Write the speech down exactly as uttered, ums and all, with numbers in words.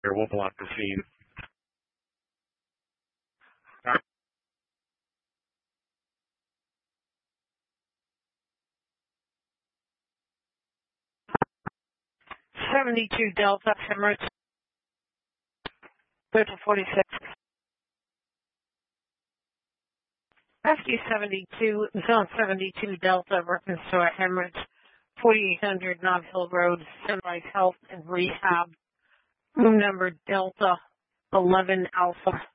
Here, we'll block the scene. seventy-two Delta, Emirates, Delta forty-six. Rescue seventy-two, Zone seventy-two Delta, reference to our Emirates, forty-eight hundred Knob Hill Road, Sunrise Health and Rehab, room number Delta eleven Alpha.